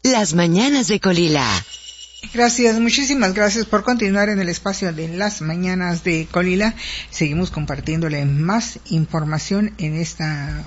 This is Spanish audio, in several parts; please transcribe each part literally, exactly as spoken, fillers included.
Las Mañanas de Colila. Gracias, muchísimas gracias por continuar en el espacio de Las Mañanas de Colila. Seguimos compartiéndole más información en esta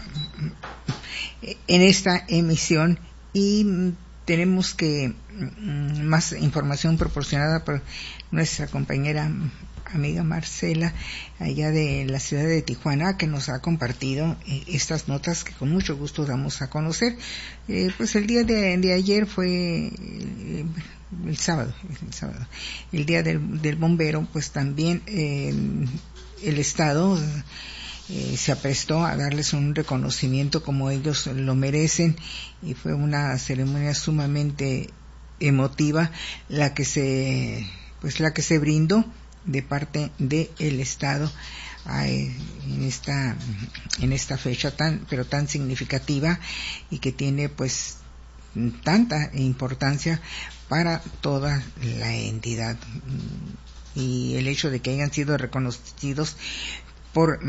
en esta emisión y tenemos que más información proporcionada por nuestra compañera amiga Marcela, allá de la ciudad de Tijuana, que nos ha compartido eh, estas notas que con mucho gusto damos a conocer. Eh, pues el día de, de ayer fue eh, el sábado, el sábado, el día del, del bombero, pues también eh, el Estado eh, se aprestó a darles un reconocimiento como ellos lo merecen, y fue una ceremonia sumamente emotiva la que se, pues la que se brindó de parte del Estado eh, en esta en esta fecha tan pero tan significativa y que tiene pues tanta importancia para toda la entidad, y el hecho de que hayan sido reconocidos por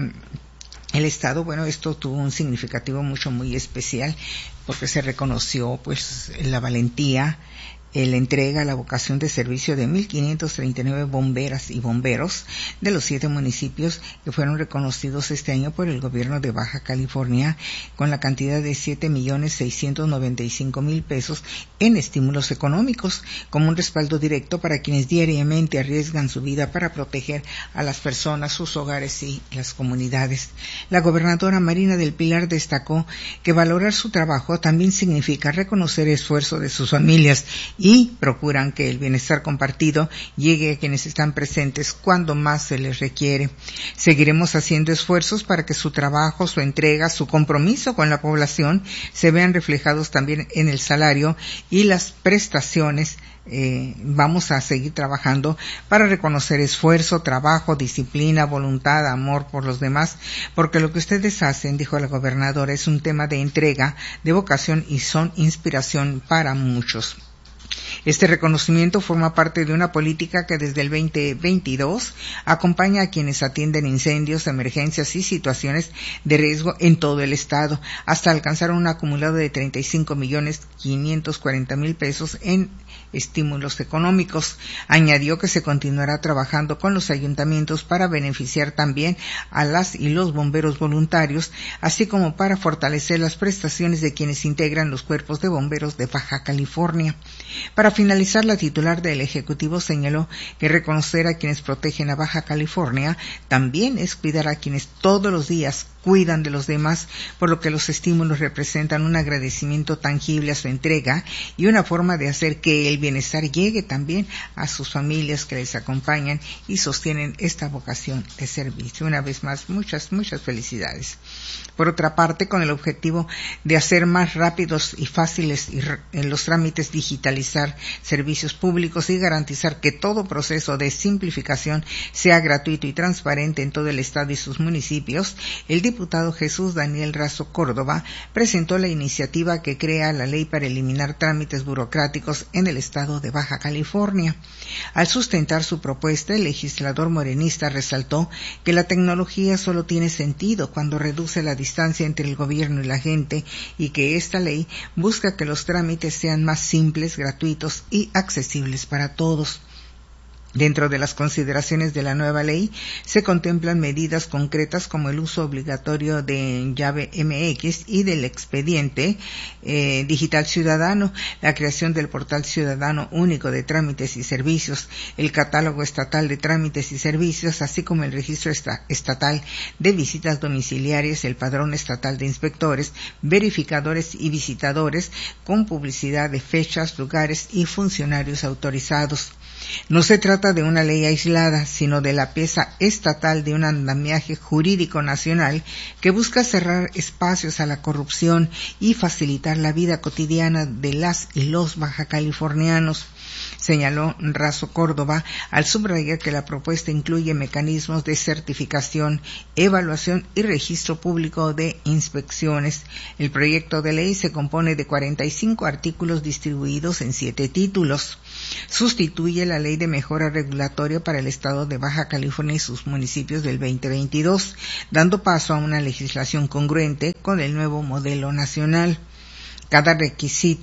el Estado, bueno, esto tuvo un significativo mucho muy especial porque se reconoció pues la valentía, la entrega, la vocación de servicio de mil quinientos treinta y nueve bomberas y bomberos de los siete municipios que fueron reconocidos este año por el gobierno de Baja California con la cantidad de siete millones seiscientos noventa y cinco mil pesos en estímulos económicos, como un respaldo directo para quienes diariamente arriesgan su vida para proteger a las personas, sus hogares y las comunidades. La gobernadora Marina del Pilar destacó que valorar su trabajo también significa reconocer el esfuerzo de sus familias y procuran que el bienestar compartido llegue a quienes están presentes cuando más se les requiere. Seguiremos haciendo esfuerzos para que su trabajo, su entrega, su compromiso con la población se vean reflejados también en el salario y las prestaciones. Eh, vamos a seguir trabajando para reconocer esfuerzo, trabajo, disciplina, voluntad, amor por los demás, porque lo que ustedes hacen, dijo la gobernadora, es un tema de entrega, de vocación y son inspiración para muchos. Este reconocimiento forma parte de una política que desde el veinte veintidós acompaña a quienes atienden incendios, emergencias y situaciones de riesgo en todo el estado, hasta alcanzar un acumulado de treinta y cinco millones quinientos cuarenta mil pesos en estímulos económicos. Añadió que se continuará trabajando con los ayuntamientos para beneficiar también a las y los bomberos voluntarios, así como para fortalecer las prestaciones de quienes integran los cuerpos de bomberos de Baja California. Para finalizar, la titular del Ejecutivo señaló que reconocer a quienes protegen a Baja California también es cuidar a quienes todos los días cuidan de los demás, por lo que los estímulos representan un agradecimiento tangible a su entrega y una forma de hacer que el bienestar llegue también a sus familias que les acompañan y sostienen esta vocación de servicio. Una vez más, muchas, muchas felicidades. Por otra parte, con el objetivo de hacer más rápidos y fáciles en los trámites, digitalizar servicios públicos y garantizar que todo proceso de simplificación sea gratuito y transparente en todo el estado y sus municipios, el diputado Jesús Daniel Razo Córdoba presentó la iniciativa que crea la ley para eliminar trámites burocráticos en el estado de Baja California. Al sustentar su propuesta, el legislador morenista resaltó que la tecnología solo tiene sentido cuando reduce la distancia entre el gobierno y la gente y que esta ley busca que los trámites sean más simples, gratuitos y accesibles para todos. Dentro de las consideraciones de la nueva ley se contemplan medidas concretas como el uso obligatorio de llave M X y del expediente eh, digital ciudadano, la creación del portal ciudadano único de trámites y servicios, el catálogo estatal de trámites y servicios, así como el registro esta, estatal de visitas domiciliarias, el padrón estatal de inspectores, verificadores y visitadores, con publicidad de fechas, lugares y funcionarios autorizados. No se trata de una ley aislada, sino de la pieza estatal de un andamiaje jurídico nacional que busca cerrar espacios a la corrupción y facilitar la vida cotidiana de las y los bajacalifornianos, señaló Razo Córdoba al subrayar que la propuesta incluye mecanismos de certificación, evaluación y registro público de inspecciones. El proyecto de ley se compone de cuarenta y cinco artículos distribuidos en siete títulos. Sustituye la Ley de Mejora Regulatoria para el Estado de Baja California y sus municipios del veinte veintidós, dando paso a una legislación congruente con el nuevo modelo nacional. Cada requisito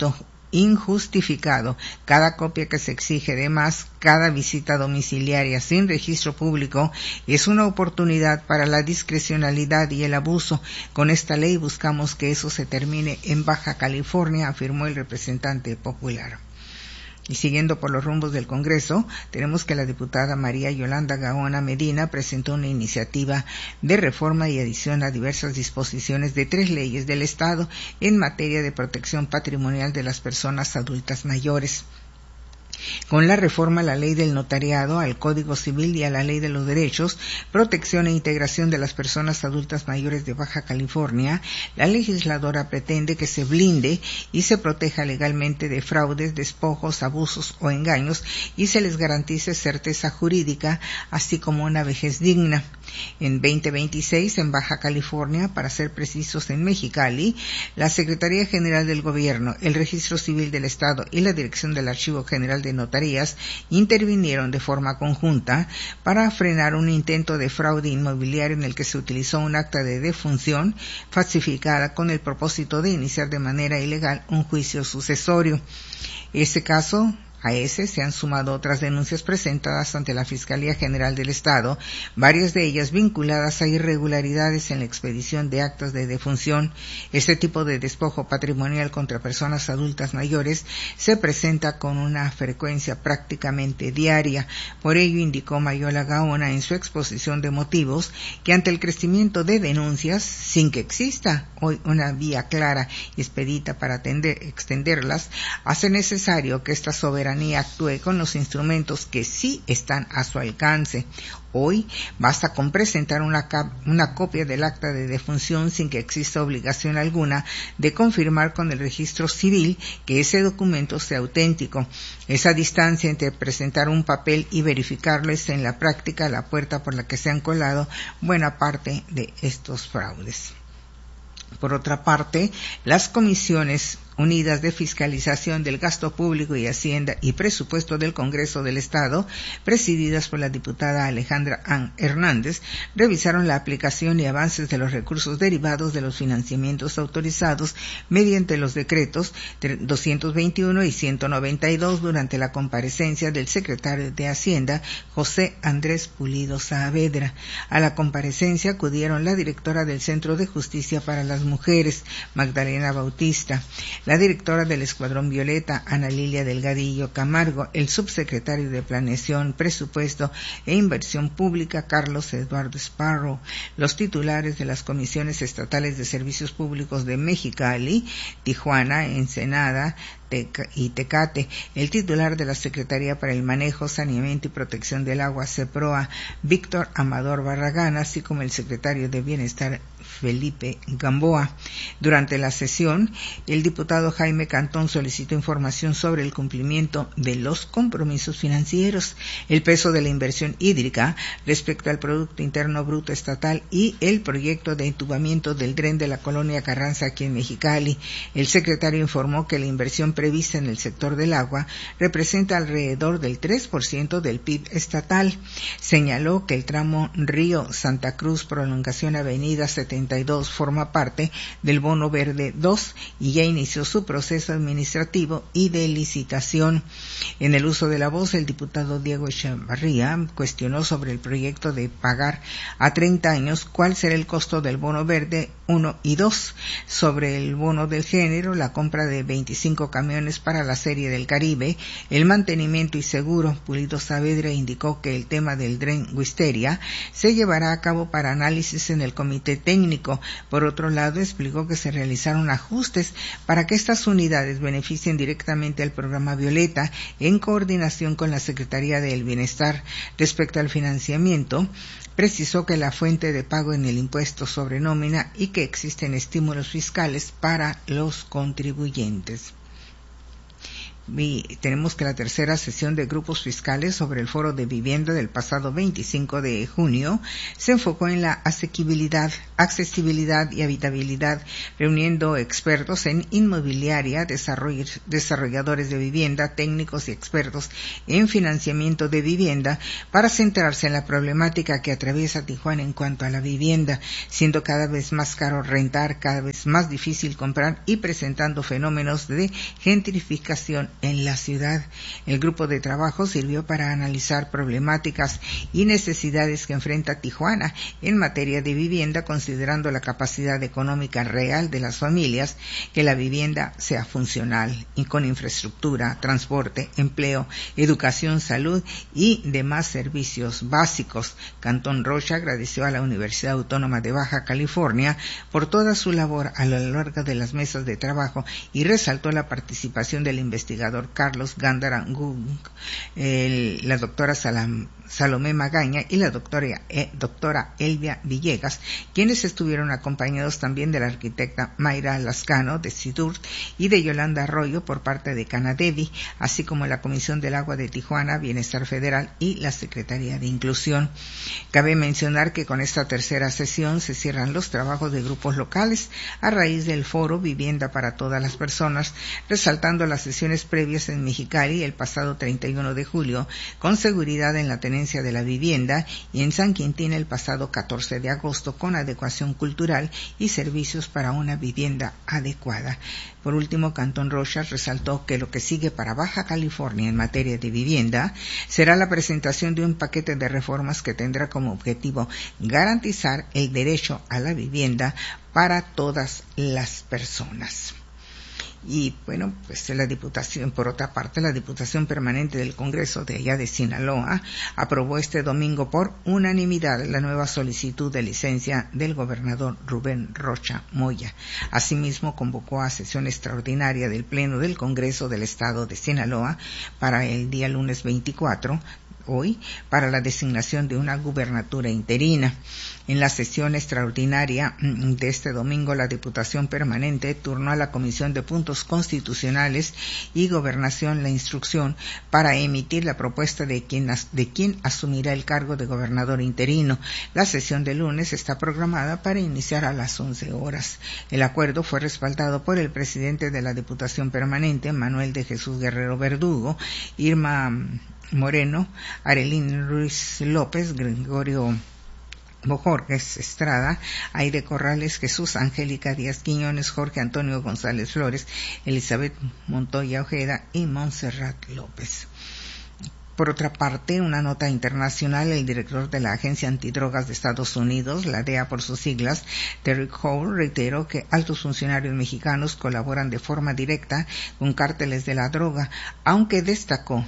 injustificado. Cada copia que se exige de más, cada visita domiciliaria sin registro público es una oportunidad para la discrecionalidad y el abuso. Con esta ley buscamos que eso se termine en Baja California, afirmó el representante popular. Y siguiendo por los rumbos del Congreso, tenemos que la diputada María Yolanda Gaona Medina presentó una iniciativa de reforma y adición a diversas disposiciones de tres leyes del Estado en materia de protección patrimonial de las personas adultas mayores. Con la reforma a la ley del notariado, al Código Civil y a la ley de los derechos, protección e integración de las personas adultas mayores de Baja California, la legisladora pretende que se blinde y se proteja legalmente de fraudes, despojos, abusos o engaños y se les garantice certeza jurídica, así como una vejez digna. En veinte veintiséis, en Baja California, para ser precisos en Mexicali, la Secretaría General del Gobierno, el Registro Civil del Estado y la Dirección del Archivo General de Notarías intervinieron de forma conjunta para frenar un intento de fraude inmobiliario en el que se utilizó un acta de defunción falsificada con el propósito de iniciar de manera ilegal un juicio sucesorio. Este caso A ese se han sumado otras denuncias presentadas ante la Fiscalía General del Estado, varias de ellas vinculadas a irregularidades en la expedición de actas de defunción. Este tipo de despojo patrimonial contra personas adultas mayores se presenta con una frecuencia prácticamente diaria. Por ello, indicó Mayola Gaona en su exposición de motivos que ante el crecimiento de denuncias, sin que exista hoy una vía clara y expedita para atender, extenderlas, hace necesario que esta soberanía actúe con los instrumentos que sí están a su alcance. Hoy basta con presentar una, una copia del acta de defunción sin que exista obligación alguna de confirmar con el registro civil que ese documento sea auténtico. Esa distancia entre presentar un papel y verificarlo es en la práctica la puerta por la que se han colado buena parte de estos fraudes. Por otra parte, las comisiones unidas de fiscalización del gasto público y Hacienda y presupuesto del Congreso del Estado, presididas por la diputada Alejandra Ann Hernández, revisaron la aplicación y avances de los recursos derivados de los financiamientos autorizados mediante los decretos doscientos veintiuno y ciento noventa y dos durante la comparecencia del secretario de Hacienda, José Andrés Pulido Saavedra. A la comparecencia acudieron la directora del Centro de Justicia para las Mujeres, Magdalena Bautista, la directora del Escuadrón Violeta, Ana Lilia Delgadillo Camargo, el subsecretario de Planeación, Presupuesto e Inversión Pública, Carlos Eduardo Sparrow, los titulares de las comisiones estatales de servicios públicos de Mexicali, Tijuana, Ensenada y Tecate, el titular de la Secretaría para el Manejo, Saneamiento y Protección del Agua, CEPROA, Víctor Amador Barragán, así como el secretario de Bienestar, Felipe Gamboa. Durante la sesión, el diputado Jaime Cantón solicitó información sobre el cumplimiento de los compromisos financieros, el peso de la inversión hídrica respecto al Producto Interno Bruto Estatal y el proyecto de entubamiento del dren de la colonia Carranza aquí en Mexicali. El secretario informó que la inversión prevista en el sector del agua representa alrededor del tres por ciento del P I B estatal. Señaló que el tramo Río Santa Cruz, prolongación Avenida setenta y dos, forma parte del Bono Verde dos y ya inició su proceso administrativo y de licitación. En el uso de la voz, el diputado Diego Echevarría cuestionó sobre el proyecto de pagar a treinta años cuál será el costo del Bono Verde uno y dos. Sobre el bono del género, la compra de veinticinco camiones para la Serie del Caribe, el mantenimiento y seguro, Pulido Saavedra indicó que el tema del dren Wisteria se llevará a cabo para análisis en el comité técnico. Por otro lado, explicó que se realizaron ajustes para que estas unidades beneficien directamente al programa Violeta en coordinación con la Secretaría del Bienestar. Respecto al financiamiento, precisó que la fuente de pago en el impuesto sobre nómina y que existen estímulos fiscales para los contribuyentes. Y tenemos que la tercera sesión de grupos fiscales sobre el foro de vivienda del pasado veinticinco de junio se enfocó en la asequibilidad, accesibilidad y habitabilidad, reuniendo expertos en inmobiliaria, desarrolladores de vivienda, técnicos y expertos en financiamiento de vivienda para centrarse en la problemática que atraviesa Tijuana en cuanto a la vivienda, siendo cada vez más caro rentar, cada vez más difícil comprar y presentando fenómenos de gentrificación en la ciudad. El grupo de trabajo sirvió para analizar problemáticas y necesidades que enfrenta Tijuana en materia de vivienda, considerando la capacidad económica real de las familias, que la vivienda sea funcional y con infraestructura, transporte, empleo, educación, salud y demás servicios básicos. Cantón Rocha agradeció a la Universidad Autónoma de Baja California por toda su labor a lo largo de las mesas de trabajo y resaltó la participación del investigador Carlos Gándara Gung, el, la doctora Salam, Salomé Magaña y la doctora, eh, doctora Elvia Villegas, quienes estuvieron acompañados también de la arquitecta Mayra Lascano de SIDUR y de Yolanda Arroyo por parte de Canadevi, así como la Comisión del Agua de Tijuana, Bienestar Federal y la Secretaría de Inclusión. Cabe mencionar que con esta tercera sesión se cierran los trabajos de grupos locales a raíz del foro Vivienda para Todas las Personas, resaltando las sesiones previas en Mexicali el pasado treinta y uno de julio, con seguridad en la tenencia de la vivienda, y en San Quintín el pasado catorce de agosto con adecuación cultural y servicios para una vivienda adecuada. Por último, Cantón Rocha resaltó que lo que sigue para Baja California en materia de vivienda será la presentación de un paquete de reformas que tendrá como objetivo garantizar el derecho a la vivienda para todas las personas. Y bueno, pues la Diputación, por otra parte, la Diputación Permanente del Congreso de allá de Sinaloa aprobó este domingo por unanimidad la nueva solicitud de licencia del gobernador Rubén Rocha Moya. Asimismo, convocó a sesión extraordinaria del Pleno del Congreso del Estado de Sinaloa para el día lunes veinticuatro, hoy, para la designación de una gubernatura interina. En la sesión extraordinaria de este domingo, la Diputación Permanente turnó a la Comisión de Puntos Constitucionales y Gobernación la instrucción para emitir la propuesta de quien, de quien asumirá el cargo de gobernador interino. La sesión de lunes está programada para iniciar a las once horas. El acuerdo fue respaldado por el presidente de la Diputación Permanente, Manuel de Jesús Guerrero Verdugo, Irma Moreno, Arelín Ruiz López, Gregorio Bojorges Estrada, Aide Corrales, Jesús Angélica Díaz Quiñones, Jorge Antonio González Flores, Elizabeth Montoya Ojeda y Montserrat López. Por otra parte, una nota internacional, el director de la Agencia Antidrogas de Estados Unidos, la D E A por sus siglas, Terry Cole, reiteró que altos funcionarios mexicanos colaboran de forma directa con cárteles de la droga, aunque destacó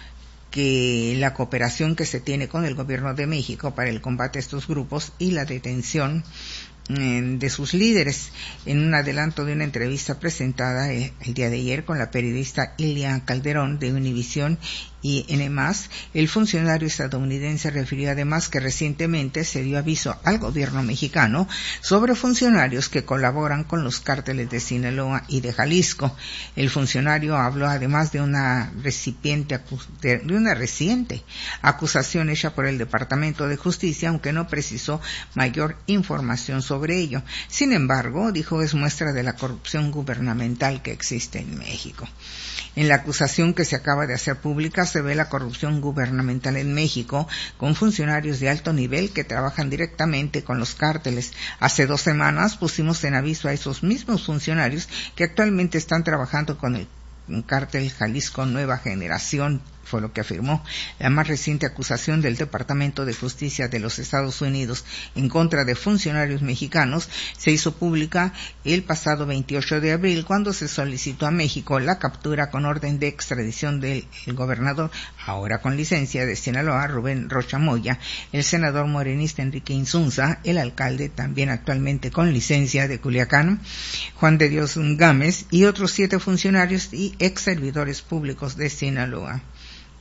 que la cooperación que se tiene con el gobierno de México para el combate a estos grupos y la detención eh, de sus líderes. En un adelanto de una entrevista presentada el, el día de ayer con la periodista Ilia Calderón de Univisión y en más, el funcionario estadounidense refirió además que recientemente se dio aviso al gobierno mexicano sobre funcionarios que colaboran con los cárteles de Sinaloa y de Jalisco. El funcionario habló además de una recipiente de, de una reciente acusación hecha por el Departamento de Justicia, aunque no precisó mayor información sobre ello. Sin embargo, dijo, es muestra de la corrupción gubernamental que existe en México. En la acusación que se acaba de hacer pública se ve la corrupción gubernamental en México con funcionarios de alto nivel que trabajan directamente con los cárteles. Hace dos semanas pusimos en aviso a esos mismos funcionarios que actualmente están trabajando con el cártel Jalisco Nueva Generación, fue lo que afirmó. La más reciente acusación del Departamento de Justicia de los Estados Unidos en contra de funcionarios mexicanos se hizo pública el pasado veintiocho de abril, cuando se solicitó a México la captura con orden de extradición del gobernador, ahora con licencia, de Sinaloa, Rubén Rocha Moya, el senador morenista Enrique Insunza, el alcalde, también actualmente con licencia, de Culiacán, Juan de Dios Gámez, y otros siete funcionarios y ex servidores públicos de Sinaloa.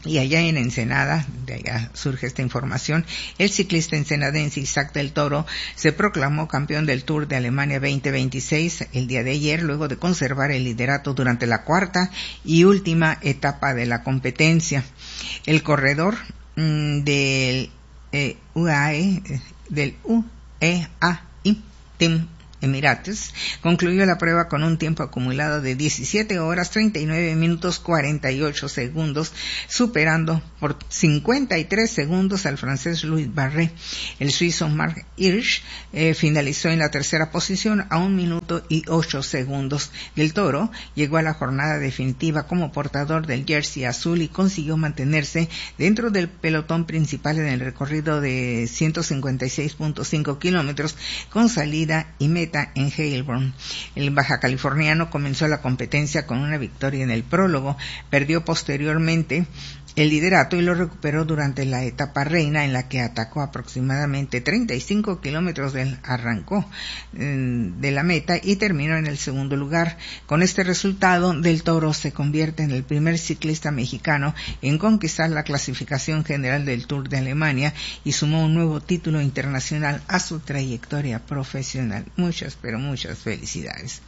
Y allá en Ensenada, de allá surge esta información, el ciclista ensenadense Isaac del Toro se proclamó campeón del Tour de Alemania veinte veintiséis el día de ayer, luego de conservar el liderato durante la cuarta y última etapa de la competencia. El corredor mmm, del eh, U A E, del U E A I Team Emirates, concluyó la prueba con un tiempo acumulado de diecisiete horas, treinta y nueve minutos, cuarenta y ocho segundos, superando por cincuenta y tres segundos al francés Louis Barré. El suizo Marc Hirschi eh, finalizó en la tercera posición a un minuto y ocho segundos. Del Toro llegó a la jornada definitiva como portador del jersey azul y consiguió mantenerse dentro del pelotón principal en el recorrido de ciento cincuenta y seis punto cinco kilómetros con salida y meta en Heilbronn. El baja californiano comenzó la competencia con una victoria en el prólogo, perdió posteriormente el liderato y lo recuperó durante la etapa reina, en la que atacó aproximadamente treinta y cinco kilómetros del arrancó eh, de la meta y terminó en el segundo lugar. Con este resultado, Del Toro se convierte en el primer ciclista mexicano en conquistar la clasificación general del Tour de Alemania y sumó un nuevo título internacional a su trayectoria profesional. Muchas, pero muchas felicidades.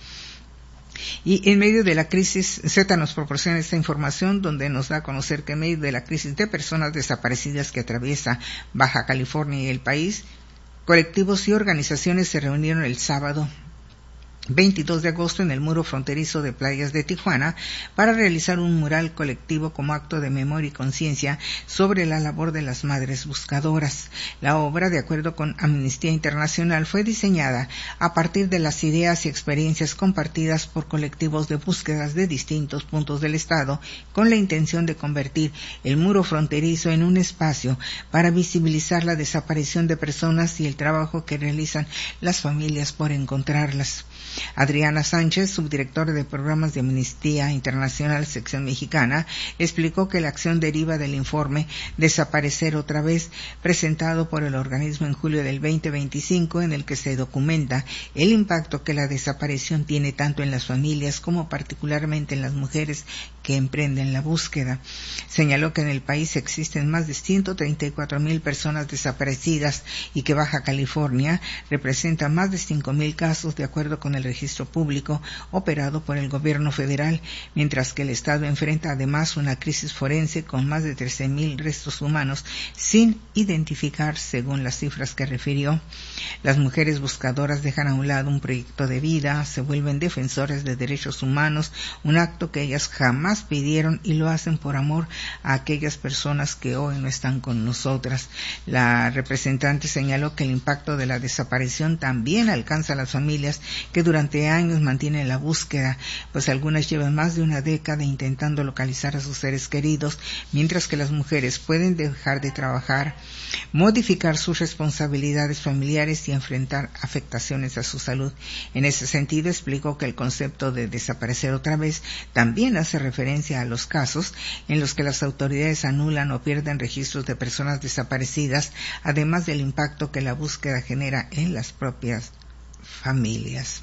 Y en medio de la crisis, Z nos proporciona esta información donde nos da a conocer que en medio de la crisis de personas desaparecidas que atraviesa Baja California y el país, colectivos y organizaciones se reunieron el sábado veintidós de agosto en el muro fronterizo de Playas de Tijuana para realizar un mural colectivo como acto de memoria y conciencia sobre la labor de las madres buscadoras. La obra, de acuerdo con Amnistía Internacional, fue diseñada a partir de las ideas y experiencias compartidas por colectivos de búsquedas de distintos puntos del estado, con la intención de convertir el muro fronterizo en un espacio para visibilizar la desaparición de personas y el trabajo que realizan las familias por encontrarlas. Adriana Sánchez, subdirectora de programas de Amnistía Internacional sección mexicana, explicó que la acción deriva del informe Desaparecer otra vez, presentado por el organismo en julio del veinte veinticinco, en el que se documenta el impacto que la desaparición tiene tanto en las familias como particularmente en las mujeres que emprenden la búsqueda. Señaló que en el país existen más de ciento treinta y cuatro mil personas desaparecidas y que Baja California representa más de cinco mil casos, de acuerdo con el registro público operado por el gobierno federal, mientras que el estado enfrenta además una crisis forense con más de trece mil restos humanos sin identificar, según las cifras que refirió. Las mujeres buscadoras dejan a un lado un proyecto de vida, se vuelven defensores de derechos humanos, un acto que ellas jamás pidieron y lo hacen por amor a aquellas personas que hoy no están con nosotras. La representante señaló que el impacto de la desaparición también alcanza a las familias que durante años mantienen la búsqueda, pues algunas llevan más de una década intentando localizar a sus seres queridos, mientras que las mujeres pueden dejar de trabajar, modificar sus responsabilidades familiares y enfrentar afectaciones a su salud. En ese sentido, explicó que el concepto de desaparecer otra vez también hace referencia a los casos en los que las autoridades anulan o pierden registros de personas desaparecidas, además del impacto que la búsqueda genera en las propias familias.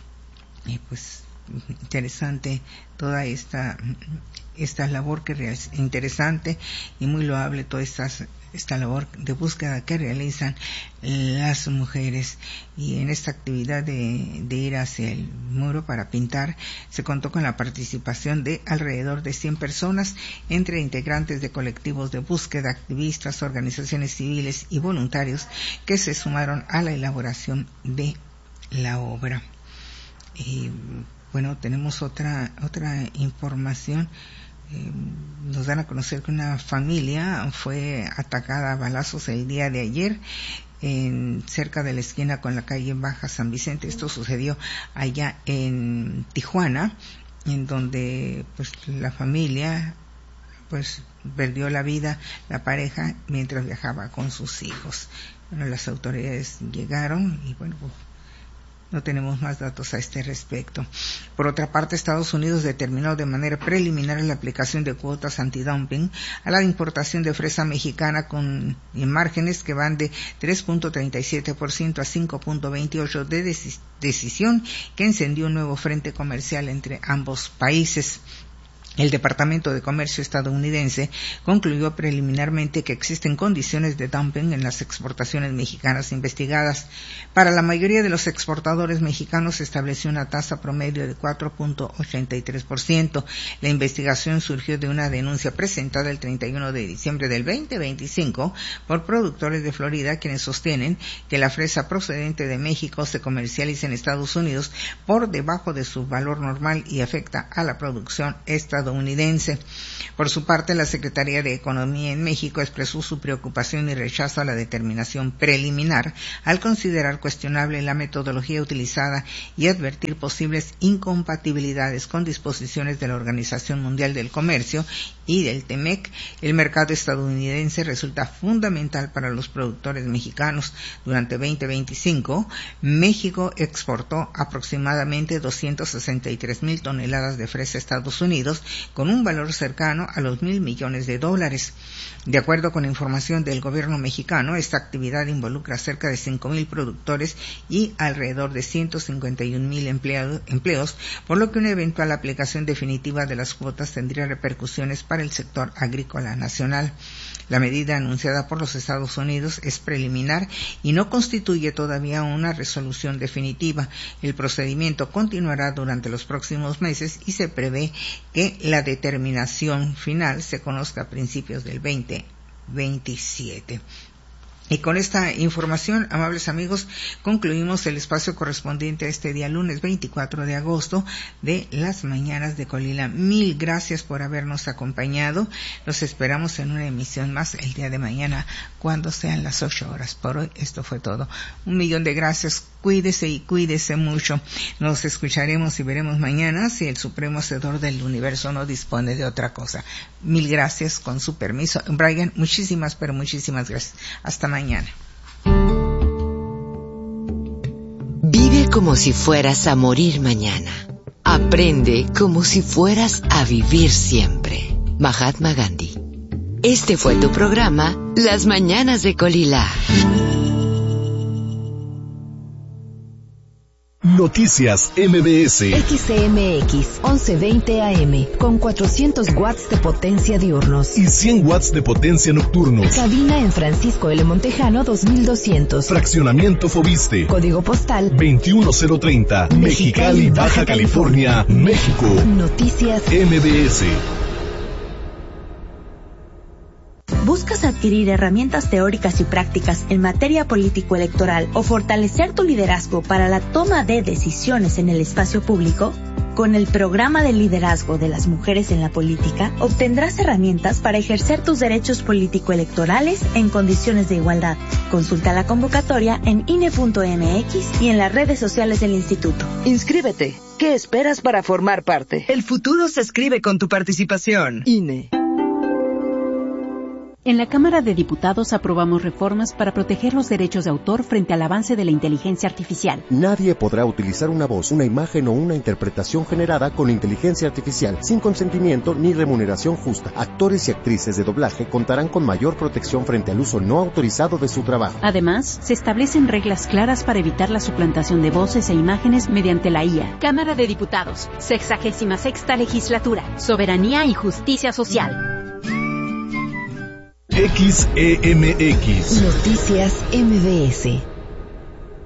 Y pues interesante toda esta esta labor que es interesante y muy loable toda esta, esta labor de búsqueda que realizan las mujeres. Y en esta actividad de, de ir hacia el muro para pintar se contó con la participación de alrededor de cien personas, entre integrantes de colectivos de búsqueda, activistas, organizaciones civiles y voluntarios que se sumaron a la elaboración de la obra. Y bueno, tenemos otra otra información. Eh, nos dan a conocer que una familia fue atacada a balazos el día de ayer en cerca de la esquina con la calle Baja San Vicente. Esto sucedió allá en Tijuana, en donde pues la familia pues perdió la vida, la pareja, mientras viajaba con sus hijos. Bueno, las autoridades llegaron y bueno, pues no tenemos más datos a este respecto. Por otra parte, Estados Unidos determinó de manera preliminar la aplicación de cuotas antidumping a la importación de fresa mexicana con márgenes que van de tres punto treinta y siete por ciento a cinco punto veintiocho por ciento de decisión que encendió un nuevo frente comercial entre ambos países. El Departamento de Comercio estadounidense concluyó preliminarmente que existen condiciones de dumping en las exportaciones mexicanas investigadas. Para la mayoría de los exportadores mexicanos se estableció una tasa promedio de cuatro punto ochenta y tres por ciento. La investigación surgió de una denuncia presentada el treinta y uno de diciembre del veinte veinticinco por productores de Florida, quienes sostienen que la fresa procedente de México se comercializa en Estados Unidos por debajo de su valor normal y afecta a la producción estadounidense. estadounidense. Por su parte, la Secretaría de Economía en México expresó su preocupación y rechazo a la determinación preliminar al considerar cuestionable la metodología utilizada y advertir posibles incompatibilidades con disposiciones de la Organización Mundial del Comercio y del T M E C. El mercado estadounidense resulta fundamental para los productores mexicanos. Durante veinte veinticinco, México exportó aproximadamente doscientas sesenta y tres mil toneladas de fresa a Estados Unidos, con un valor cercano a los mil millones de dólares. De acuerdo con información del gobierno mexicano, esta actividad involucra cerca de cinco mil productores y alrededor de ciento cincuenta y un mil empleos, por lo que una eventual aplicación definitiva de las cuotas tendría repercusiones para el sector agrícola nacional. La medida anunciada por los Estados Unidos es preliminar y no constituye todavía una resolución definitiva. El procedimiento continuará durante los próximos meses y se prevé que la determinación final se conozca a principios del veinte veintisiete. Y con esta información, amables amigos, concluimos el espacio correspondiente a este día lunes veinticuatro de agosto de las Mañanas de Colila. Mil gracias por habernos acompañado. Los esperamos en una emisión más el día de mañana cuando sean las ocho horas. Por hoy esto fue todo. Un millón de gracias. Cuídese y cuídese mucho. Nos escucharemos y veremos mañana si el Supremo Hacedor del Universo no dispone de otra cosa. Mil gracias, con su permiso. Brian, muchísimas, pero muchísimas gracias. Hasta mañana. Vive como si fueras a morir mañana. Aprende como si fueras a vivir siempre. Mahatma Gandhi. Este fue tu programa, Las Mañanas de Colila. Noticias M B S. X C M X once veinte A M con cuatrocientos watts de potencia diurnos y cien watts de potencia nocturnos. Cabina en Francisco L. Montejano dos mil doscientos. Fraccionamiento Fobiste. Código postal veintiuno cero treinta. Mexicali, Baja California, México. Noticias M B S. ¿Buscas adquirir herramientas teóricas y prácticas en materia político-electoral o fortalecer tu liderazgo para la toma de decisiones en el espacio público? Con el programa de liderazgo de las mujeres en la política, obtendrás herramientas para ejercer tus derechos político-electorales en condiciones de igualdad. Consulta la convocatoria en I N E punto M X y en las redes sociales del instituto. Inscríbete. ¿Qué esperas para formar parte? El futuro se escribe con tu participación. I N E. En la Cámara de Diputados aprobamos reformas para proteger los derechos de autor frente al avance de la inteligencia artificial. Nadie podrá utilizar una voz, una imagen o una interpretación generada con inteligencia artificial sin consentimiento ni remuneración justa. Actores y actrices de doblaje contarán con mayor protección frente al uso no autorizado de su trabajo. Además, se establecen reglas claras para evitar la suplantación de voces e imágenes mediante la I A. Cámara de Diputados, sexagésima sexta legislatura, soberanía y justicia social. X E M X. Noticias M B S.